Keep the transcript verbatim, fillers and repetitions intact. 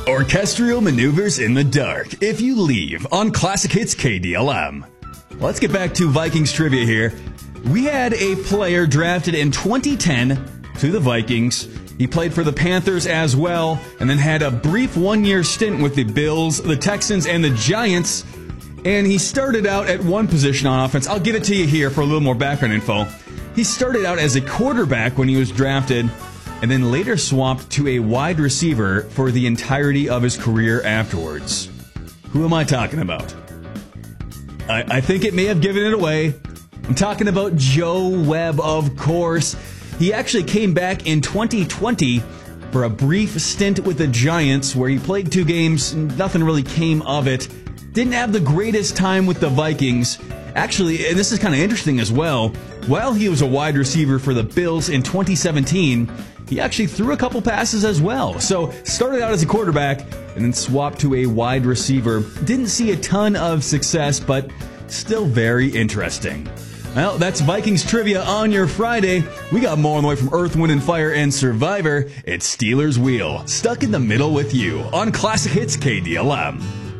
Orchestral maneuvers in the dark if you leave on Classic Hits K D L M. Let's get back to Vikings trivia here. We had a player drafted in twenty ten to the Vikings. He played for the Panthers as well, and then had a brief one-year stint with the Bills, the Texans, and the Giants. And he started out at one position on offense. I'll give it to you here for a little more background info. He started out as a quarterback when he was drafted, and then later swapped to a wide receiver for the entirety of his career afterwards. Who am I talking about? I, I think it may have given it away. I'm talking about Joe Webb, of course. He actually came back in twenty twenty for a brief stint with the Giants where he played two games. Nothing really came of it. Didn't have the greatest time with the Vikings. Actually, and this is kind of interesting as well, while he was a wide receiver for the Bills in twenty seventeen, he actually threw a couple passes as well. So started out as a quarterback and then swapped to a wide receiver. Didn't see a ton of success, but still very interesting. Well, that's Vikings trivia on your Friday. We got more on the way from Earth, Wind and Fire and Survivor. It's Steelers Wheel, stuck in the middle with you on Classic Hits K D L M.